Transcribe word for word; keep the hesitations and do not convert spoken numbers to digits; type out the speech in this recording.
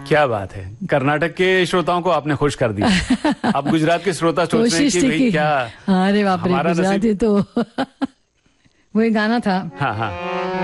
क्या बात है, कर्नाटक के श्रोताओं को आपने खुश कर दिया। अब गुजरात के श्रोता सोच रहे हैं कि भाई क्या अरे बाप रे, गुजराती तो वही गाना था। हाँ हाँ